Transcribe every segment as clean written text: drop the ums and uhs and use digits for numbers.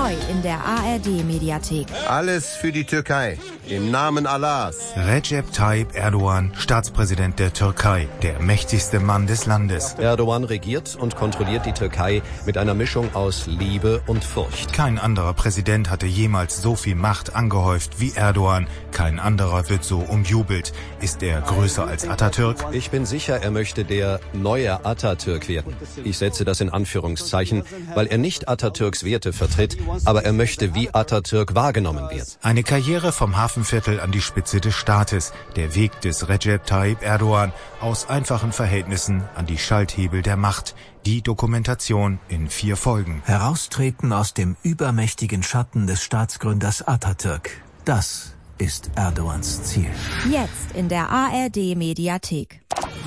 Neu in der ARD-Mediathek. Alles für die Türkei. Im Namen Allahs. Recep Tayyip Erdogan, Staatspräsident der Türkei, der mächtigste Mann des Landes. Erdogan regiert und kontrolliert die Türkei mit einer Mischung aus Liebe und Furcht. Kein anderer Präsident hatte jemals so viel Macht angehäuft wie Erdogan. Kein anderer wird so umjubelt. Ist er größer als Atatürk? Ich bin sicher, er möchte der neue Atatürk werden. Ich setze das in Anführungszeichen, weil er nicht Atatürks Werte vertritt, aber er möchte wie Atatürk wahrgenommen werden. Eine Karriere vom Hafenviertel an die Spitze des Staates. Der Weg des Recep Tayyip Erdogan aus einfachen Verhältnissen an die Schalthebel der Macht. Die Dokumentation in 4 Folgen. Heraustreten aus dem übermächtigen Schatten des Staatsgründers Atatürk. Das ist Erdogans Ziel. Jetzt in der ARD-Mediathek.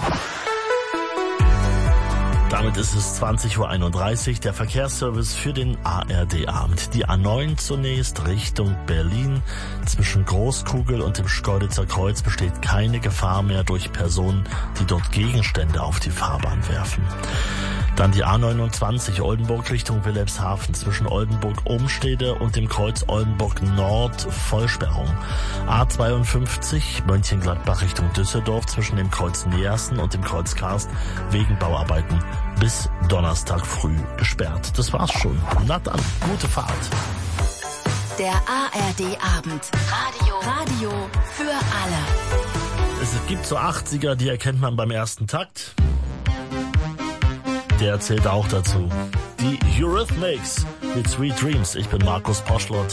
Damit ist es 20:31 Uhr, der Verkehrsservice für den ARD-Abend. Die A9 zunächst Richtung Berlin. Zwischen Großkugel und dem Schkeuditzer Kreuz besteht keine Gefahr mehr durch Personen, die dort Gegenstände auf die Fahrbahn werfen. Dann die A29 Oldenburg Richtung Wilhelmshaven zwischen Oldenburg-Umstede und dem Kreuz Oldenburg-Nord Vollsperrung. A52 Mönchengladbach Richtung Düsseldorf zwischen dem Kreuz Neersen und dem Kreuz Karst wegen Bauarbeiten bis Donnerstag früh gesperrt. Das war's schon. Na dann, gute Fahrt. Der ARD-Abend. Radio für alle. Es gibt so 80er, die erkennt man beim ersten Takt. Der zählt auch dazu. Die Eurythmics mit Sweet Dreams. Ich bin Markus Poschlott.